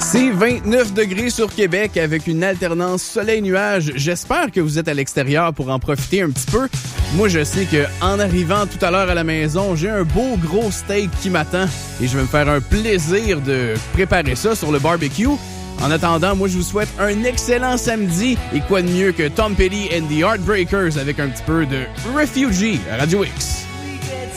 C'est 29 degrés sur Québec avec une alternance soleil-nuage. J'espère que vous êtes à l'extérieur pour en profiter un petit peu. Moi, je sais que en arrivant tout à l'heure à la maison, j'ai un beau gros steak qui m'attend et je vais me faire un plaisir de préparer ça sur le barbecue. En attendant, moi, je vous souhaite un excellent samedi et quoi de mieux que Tom Petty and the Heartbreakers avec un petit peu de Refugee à Radio X.